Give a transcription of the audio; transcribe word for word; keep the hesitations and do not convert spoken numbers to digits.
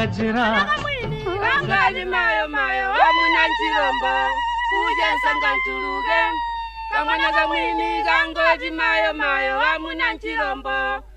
kajira Kangali mayo mayo amuna nchilombo Uje nsanga ntuluge Kamwana kamwini kangoji mayo mayo amuna nchilombo